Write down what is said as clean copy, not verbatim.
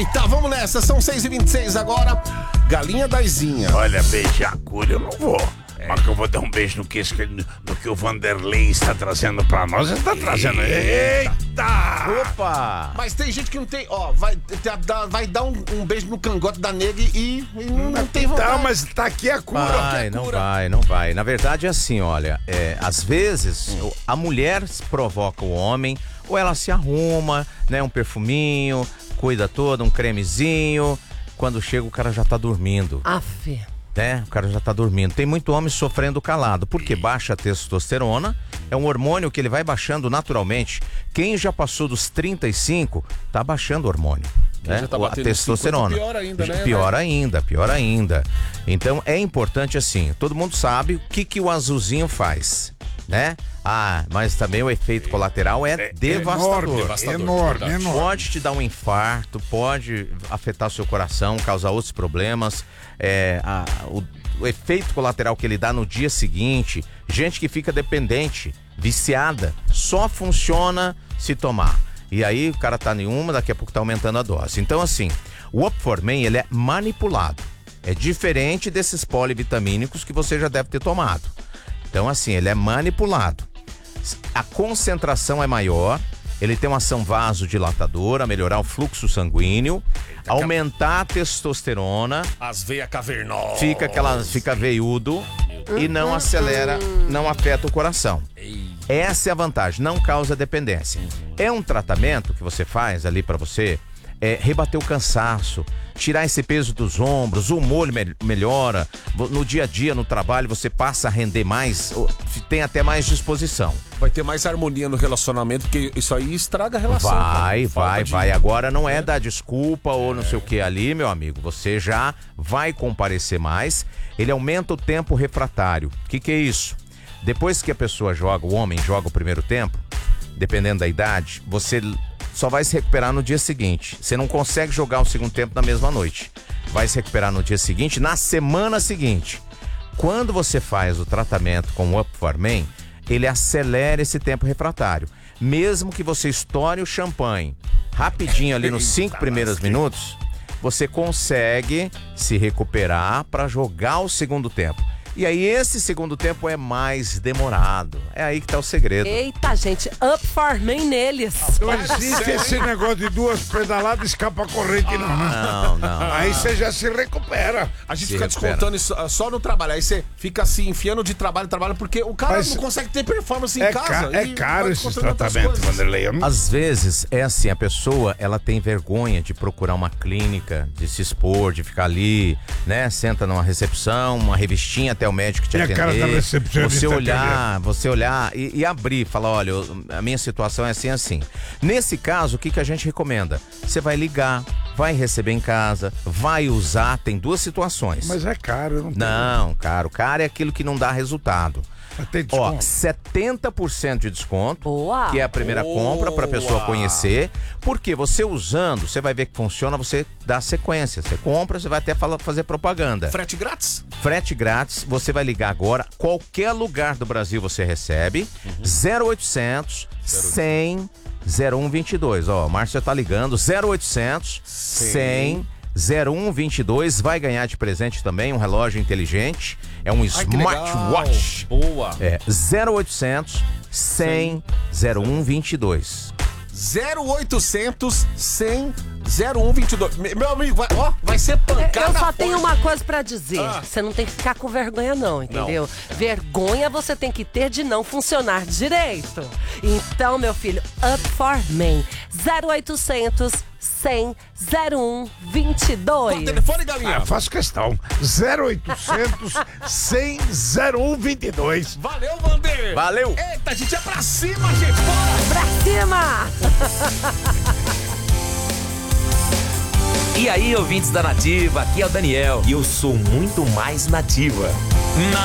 Eita, vamos nessa, são 6h26 agora. Galinha da Izinha. Olha, beijar cura eu não vou. Mas que eu vou dar um beijo no que o Vanderlei está trazendo pra nós. Ele está trazendo. Eita! Opa! Mas tem gente que não tem, ó, vai dar um beijo no cangote da nega e não tem vontade. Tá, mas tá aqui a cura. Não vai. Na verdade é assim, olha, às vezes a mulher provoca o homem, ou ela se arruma, né, um perfuminho, cuida todo, um cremezinho, quando chega o cara já tá dormindo. Aff. Né? O cara já tá dormindo. Tem muito homem sofrendo calado, porque baixa a testosterona, é um hormônio que ele vai baixando naturalmente. Quem já passou dos 35, tá baixando o hormônio. Né? Já tá A testosterona. 50, pior ainda, né? Pior ainda. Então é importante assim, todo mundo sabe o que o azulzinho faz, né? Mas também o efeito colateral é devastador. Enorme. Pode te dar um infarto, pode afetar seu coração, causar outros problemas. O efeito colateral que ele dá no dia seguinte, gente que fica dependente, viciada, só funciona se tomar. E aí o cara tá nenhuma, daqui a pouco tá aumentando a dose. Então assim, o Up4Men, ele é manipulado. É diferente desses polivitamínicos que você já deve ter tomado. Então assim, ele é manipulado. A concentração é maior, ele tem uma ação vasodilatadora, melhorar o fluxo sanguíneo, aumentar a testosterona, as veias cavernosas, fica veiudo e não acelera, não afeta o coração. Essa é a vantagem, não causa dependência. É um tratamento que você faz ali pra você rebater o cansaço, tirar esse peso dos ombros, o humor melhora, no dia a dia, no trabalho, você passa a render mais, tem até mais disposição. Vai ter mais harmonia no relacionamento, porque isso aí estraga a relação. Vai. Agora não é dar desculpa ou não sei o que ali, meu amigo. Você já vai comparecer mais. Ele aumenta o tempo refratário. O que é isso? Depois que a pessoa joga, o homem joga o primeiro tempo, dependendo da idade, você só vai se recuperar no dia seguinte. Você não consegue jogar o segundo tempo na mesma noite. Vai se recuperar no dia seguinte, na semana seguinte. Quando você faz o tratamento com o Up4Men, ele acelera esse tempo refratário. Mesmo que você estoure o champanhe rapidinho ali nos 5 primeiros minutos, você consegue se recuperar para jogar o segundo tempo. E aí esse segundo tempo é mais demorado. É aí que tá o segredo. Eita, gente, Up4Men neles. Não existe esse negócio de 2 pedaladas e escapa a corrente, não. Não. Aí você já se recupera. A gente fica descontando isso só no trabalho. Aí você fica se enfiando de trabalho, porque o cara não consegue ter performance em casa. É caro esse tratamento, Vanderlei. Às vezes é assim, a pessoa, ela tem vergonha de procurar uma clínica, de se expor, de ficar ali, né? Senta numa recepção, uma revistinha até o médico te atender. A cara da recepcionista, você olhar e abrir, falar, olha, a minha situação é assim. Nesse caso, o que a gente recomenda? Você vai ligar, vai receber em casa, vai usar, tem 2 situações. Mas é caro, não tem. Não, caro é aquilo que não dá resultado. Tem Ó, 70% de desconto, Boa. que é a primeira compra pra pessoa conhecer, porque você usando, você vai ver que funciona, você dá sequência, você compra, você vai até fazer propaganda. Frete grátis? Frete grátis, você vai ligar agora, qualquer lugar do Brasil você recebe, 0800 100 0122, ó, o Márcio tá ligando, 0800 100 0122, vai ganhar de presente também um relógio inteligente, é um smartwatch. Boa. 0800 100 0122. 0800 100 0122. Meu amigo, vai ser pancada. Eu só tenho uma coisa pra dizer. Você não tem que ficar com vergonha não, entendeu? Vergonha você tem que ter de não funcionar direito. Então, meu filho, Up4Men, 0800 100 0122. Qual telefone, galinha? Faço questão. 0800 100 0122. Valeu, Vander. Valeu. Eita, a gente é pra cima, gente. Bora. Pra cima! E aí, ouvintes da Nativa, aqui é o Daniel e eu sou muito mais nativa.